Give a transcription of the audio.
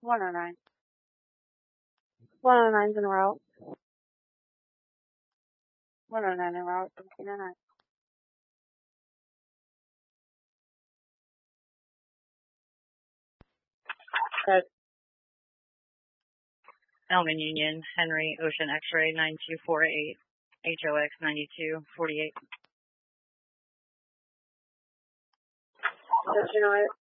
109. 109's en route. 109 en route. 109. Elgin Union, Henry, Ocean X-ray 9248, HOX 9248. Did you know it?